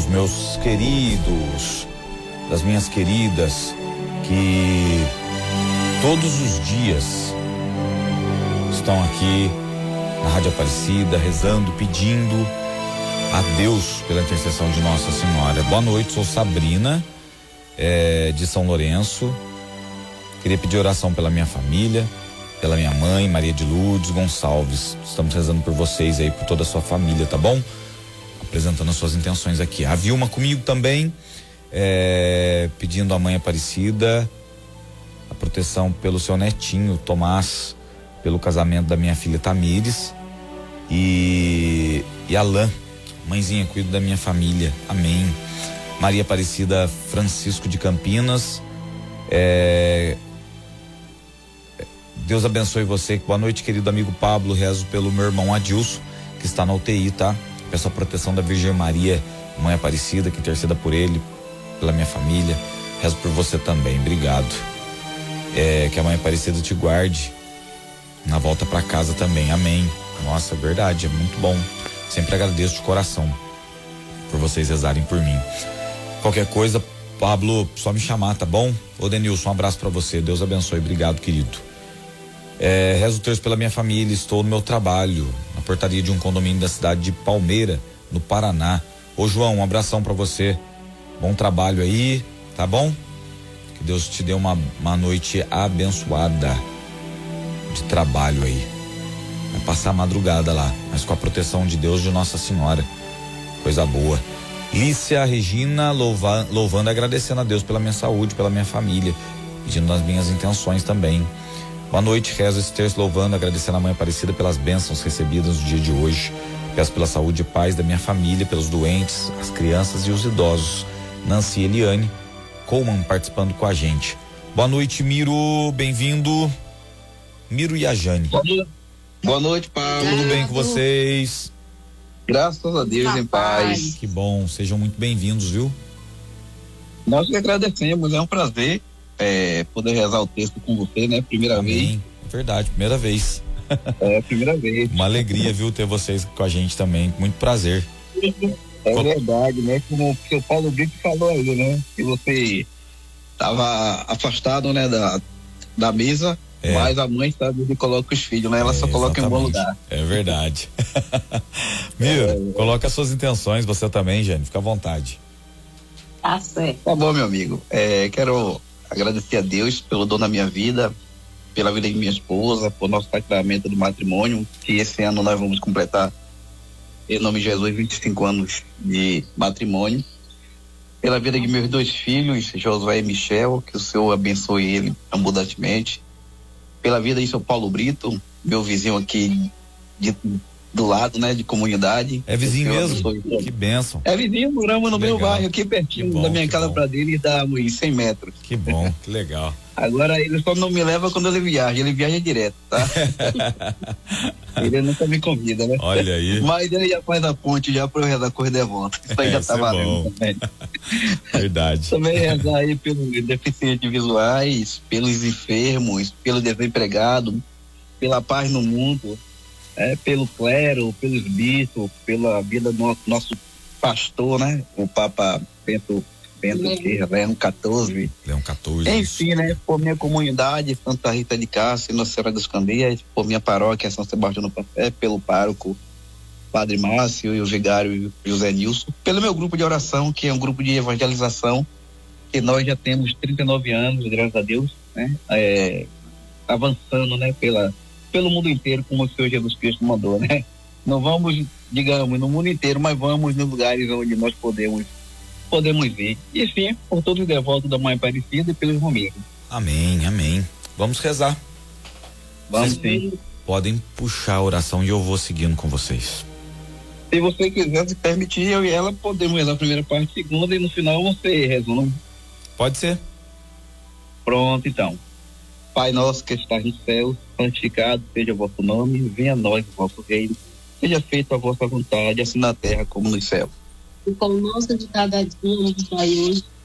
dos meus queridos, das minhas queridas, que todos os dias estão aqui na Rádio Aparecida, rezando, pedindo a Deus pela intercessão de Nossa Senhora. Boa noite, sou Sabrina, de São Lourenço. Queria pedir oração pela minha família, pela minha mãe, Maria de Lourdes Gonçalves. Estamos rezando por vocês aí, por toda a sua família, tá bom? Apresentando as suas intenções aqui. A Vilma comigo também, pedindo à mãe Aparecida a proteção pelo seu netinho, Tomás, pelo casamento da minha filha Tamires, e Alain, mãezinha, cuido da minha família, amém. Maria Aparecida Francisco de Campinas, Deus abençoe você. Boa noite, querido amigo Pablo. Rezo pelo meu irmão Adilson, que está na UTI, tá? Peço a proteção da Virgem Maria, mãe Aparecida, que interceda por ele, pela minha família. Rezo por você também, obrigado. Que a mãe Aparecida te guarde na volta para casa também, amém. Nossa, é verdade, é muito bom. Sempre agradeço de coração por vocês rezarem por mim. Qualquer coisa, Pablo, só me chamar, tá bom? Ô Denilson, um abraço para você, Deus abençoe, obrigado, querido. Rezo o terço pela minha família, estou no meu trabalho, na portaria de um condomínio da cidade de Palmeira, no Paraná. Ô João, um abração para você, bom trabalho aí, tá bom? Que Deus te dê uma noite abençoada de trabalho aí. Vai passar a madrugada lá, mas com a proteção de Deus, de Nossa Senhora, coisa boa. Lícia Regina, louvando e agradecendo a Deus pela minha saúde, pela minha família, pedindo as minhas intenções também. Boa noite, rezo esse terço louvando, agradecendo a mãe Aparecida pelas bênçãos recebidas no dia de hoje. Peço pela saúde e paz da minha família, pelos doentes, as crianças e os idosos. Nancy Eliane Coleman participando com a gente. Boa noite, Miro, bem-vindo. Miro e a Jane. Boa noite, Paulo. Tudo bem com vocês? Graças a Deus, em paz. Que bom, sejam muito bem-vindos, viu? Nós que agradecemos, é um prazer poder rezar o texto com você, né? Primeira Amém. vez. É verdade, primeira vez. Primeira vez. Uma alegria, viu, ter vocês com a gente também, muito prazer. É verdade, né? Como o seu Paulo Brito falou aí, né? Que você estava afastado, né, da mesa, mas a mãe sabe onde coloca os filhos, né? Ela só coloca em um bom lugar. É verdade. Miro, coloca as suas intenções, você também, Jane, fica à vontade. Tá certo. Tá bom, meu amigo. Quero agradecer a Deus pelo dom da minha vida, pela vida de minha esposa, por nosso sacramento do matrimônio, que esse ano nós vamos completar, em nome de Jesus, 25 anos de matrimônio. Pela vida de meus dois filhos, Josué e Michel, que o Senhor abençoe ele abundantemente. Pela vida de São Paulo Brito, meu vizinho aqui do lado, né, de comunidade. É vizinho mesmo? Que bênção. É vizinho, moramos no meu Legal. bairro, aqui pertinho da minha casa para dele, dá uns 100 metros. Que bom, que legal. Agora ele só não me leva quando ele viaja direto, tá? Ele nunca me convida, né? Olha aí. Mas ele já faz a ponte já para eu rezar corrida de volta. Isso aí já tá valendo também. Verdade. Também rezar aí pelos deficientes visuais, pelos enfermos, pelo desempregado, pela paz no mundo, pelo clero, pelos bispos, pela vida do nosso pastor, né? O Papa Bento Leão 14. Leão 14. Enfim, né? Por minha comunidade, Santa Rita de Cássia, Nossa Senhora das Candeias, por minha paróquia, São Sebastião do Passé, pelo pároco Padre Márcio e o vigário José Nilson, pelo meu grupo de oração, que é um grupo de evangelização, que nós já temos 39 anos, graças a Deus, né? Avançando, né? Pelo mundo inteiro, como o Senhor Jesus Cristo mandou, né? Não vamos, digamos, no mundo inteiro, mas vamos nos lugares onde nós podemos ir. E sim, por todos os devotos da Mãe Aparecida e pelos amigos. Amém, amém. Vamos rezar. Vamos vocês sim. Podem puxar a oração e eu vou seguindo com vocês. Se você quiser se permitir, eu e ela podemos rezar a primeira parte, a segunda, e no final você resume. Pode ser. Pronto, então. Pai nosso que estás no céu, santificado seja o vosso nome, venha a nós o vosso reino, seja feita a vossa vontade, assim na terra como no céu. O pão nosso de cada dia nos dai hoje,